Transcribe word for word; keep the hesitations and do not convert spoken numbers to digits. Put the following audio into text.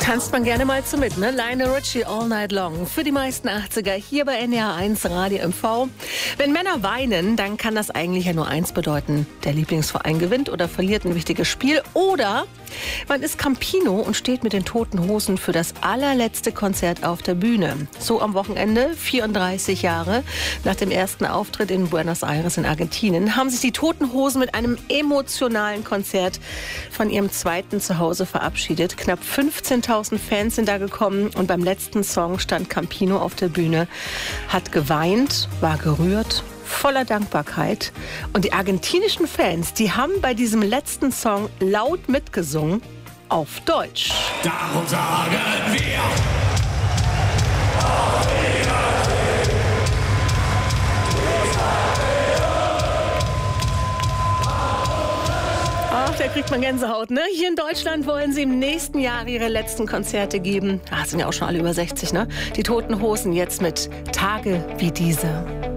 Tanzt man gerne mal zu mit, ne? Lionel Richie, All Night Long. Für die meisten achtziger hier bei N D R eins Radio M V. Wenn Männer weinen, dann kann das eigentlich ja nur eins bedeuten. Der Lieblingsverein gewinnt oder verliert ein wichtiges Spiel. Oder man ist Campino und steht mit den Toten Hosen für das allerletzte Konzert auf der Bühne. So am Wochenende, vierunddreißig Jahre nach dem ersten Auftritt in Buenos Aires in Argentinien, haben sich die Toten Hosen mit einem emotionalen Konzert von ihrem zweiten Zuhause verabschiedet. Knapp fünfzehntausend Fans sind da gekommen und beim letzten Song stand Campino auf der Bühne, hat geweint, war gerührt, voller Dankbarkeit. Und die argentinischen Fans, die haben bei diesem letzten Song laut mitgesungen auf Deutsch. Darum sagen wir. Ach, da kriegt man Gänsehaut, ne? Hier in Deutschland wollen sie im nächsten Jahr ihre letzten Konzerte geben. Ah, sind ja auch schon alle über sechzig, ne? Die Toten Hosen jetzt mit Tage wie diese.